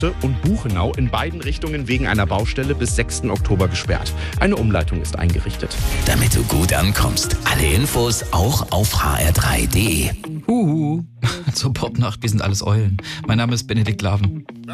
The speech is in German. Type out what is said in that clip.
und Buchenau in beiden Richtungen wegen einer Baustelle bis 6. Oktober gesperrt. Eine Umleitung ist eingerichtet. Damit du gut ankommst. Alle Infos auch auf hr3.de. Zur Popnacht, wir sind alles Eulen. Mein Name ist Benedikt Laven.